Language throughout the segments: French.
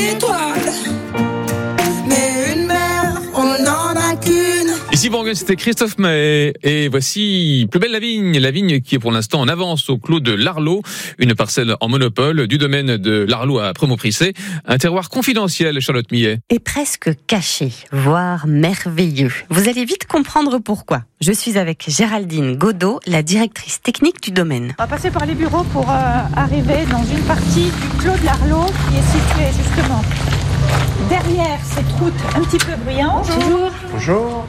étoile. Mais une mer, on n'en a qu'une. Ici Bourgogne, c'était Christophe Mahé. Et voici Plus belle la vigne qui est pour l'instant en avance au clos de l'Arlot, une parcelle en monopole du domaine de l'Arlot à Promauprissé, un terroir confidentiel, Charlotte Millet. Et presque caché, voire merveilleux. Vous allez vite comprendre pourquoi. Je suis avec Géraldine Godot, la directrice technique du domaine. On va passer par les bureaux pour arriver dans une partie du clos de l'Arlot qui est située justement derrière cette route un petit peu bruyante. Bonjour. Bonjour.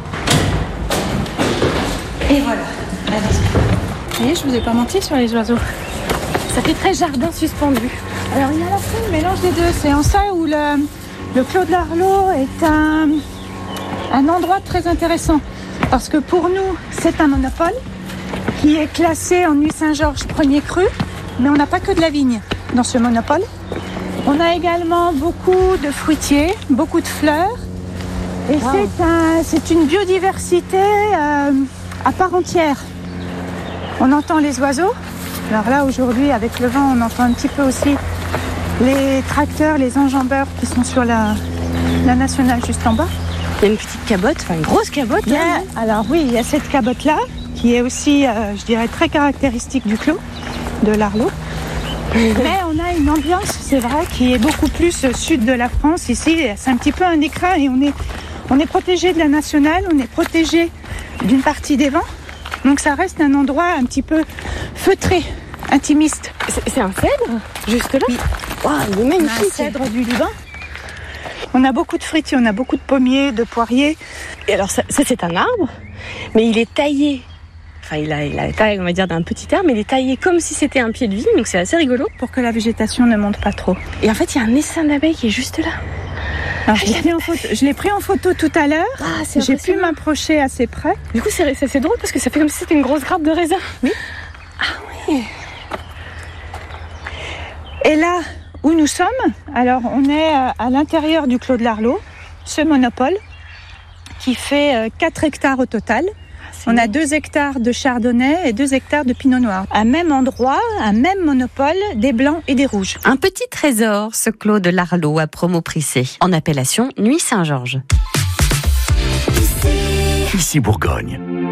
Et voilà, vous voyez, je vous ai pas menti sur les oiseaux. Ça fait très jardin suspendu. Alors il y a à la fois le mélange des deux. C'est en ça où le clos de l'Arlot est un endroit très intéressant. Parce que pour nous, c'est un monopole qui est classé en Nuits Saint-Georges premier cru. Mais on n'a pas que de la vigne dans ce monopole. On a également beaucoup de fruitiers, beaucoup de fleurs. Et c'est une biodiversité à part entière. On entend les oiseaux. Alors là, aujourd'hui, avec le vent, on entend un petit peu aussi les tracteurs, les enjambeurs qui sont sur la nationale juste en bas. Il y a une petite cabote, enfin une grosse cabote. Alors oui, il y a cette cabote-là qui est aussi, je dirais, très caractéristique du clos de l'Arlot. Mais on a une ambiance, c'est vrai, qui est beaucoup plus sud de la France. Ici, c'est un petit peu un écrin et on est protégé de la nationale, on est protégé d'une partie des vents. Donc ça reste un endroit un petit peu feutré, intimiste. C'est un cèdre, juste là. Oui. Wow, il est magnifique. Un cèdre du Liban. On a beaucoup de fruitiers, on a beaucoup de pommiers, de poiriers. Et alors ça c'est un arbre, mais il est taillé. Enfin, il a la taille, on va dire, d'un petit arbre, mais il est taillé comme si c'était un pied de vigne, donc c'est assez rigolo. Pour que la végétation ne monte pas trop. Et en fait, il y a un essaim d'abeilles qui est juste là. Alors, je l'ai pris en photo tout à l'heure. Ah, c'est J'ai pu m'approcher assez près. Du coup, c'est drôle parce que ça fait comme si c'était une grosse grappe de raisin. Oui. Ah oui. Et là où nous sommes, alors on est à l'intérieur du clos de l'Arlot, ce monopole qui fait 4 hectares au total. On a 2 hectares de chardonnay et 2 hectares de pinot noir. Un même endroit, un même monopole, des blancs et des rouges. Un petit trésor, ce clos de l'Arlot à Promauprissé, en appellation Nuits Saint-Georges. Ici Bourgogne.